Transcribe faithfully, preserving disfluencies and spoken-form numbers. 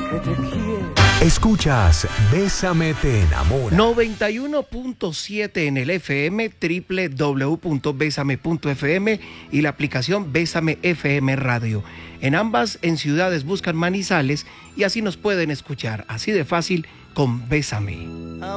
que te quiero. Escuchas Bésame te enamora. noventa y uno punto siete en el F M, doble u doble u doble u punto bésame punto f m y la aplicación Bésame F M Radio. En ambas en ciudades buscan Manizales y así nos pueden escuchar, así de fácil con Bésame.